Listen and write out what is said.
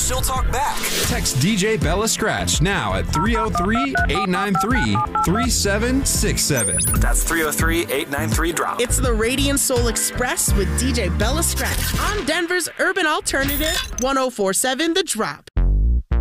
she'll talk back. Text DJ Bella Scratch now at 303-893-3767. That's 303-893-DROP. It's the Radiant Soul Express with DJ Bella Scratch on Denver's Urban Alternative 104.7 The Drop.